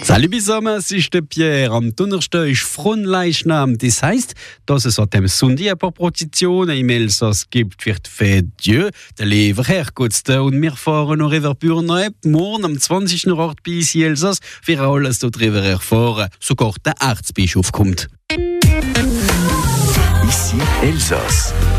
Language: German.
Salut zusammen, es ist der Pierre. Am Donnerstag ist Fronleichnam. Das heisst, dass es an dem Sonntag ein paar Prozessionen im Elsass gibt für die Fête Dieu, der Leverherrgottsdag. Und wir fahren noch über Bürnab, morgen am 20. Ort bei uns in Elsass, für alles dort drüber erfahren. Sogar der Erzbischof kommt. Ici Elsass.